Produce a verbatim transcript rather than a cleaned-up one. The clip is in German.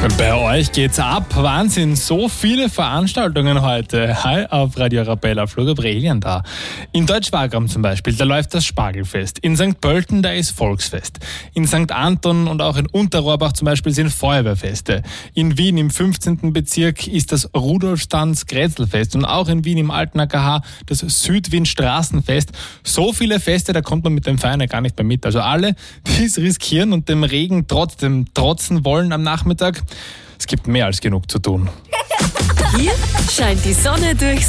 Bei euch geht's ab. Wahnsinn, so viele Veranstaltungen heute. Hi auf Radio Arabella, Flo Gabrielian da. In Deutsch-Wagram zum Beispiel, da läuft das Spargelfest. In Sankt Pölten, da ist Volksfest. In Sankt Anton und auch in Unterrohrbach zum Beispiel sind Feuerwehrfeste. In Wien im fünfzehnten Bezirk ist das Rudolf-Stanz-Grätzlfest und auch in Wien im alten A K H das Südwien-Straßenfest. So viele Feste, da kommt man mit dem Feiern ja gar nicht mehr mit. Also alle, die es riskieren und dem Regen trotzdem trotzen wollen am Nachmittag, es gibt mehr als genug zu tun. Hier scheint die Sonne durch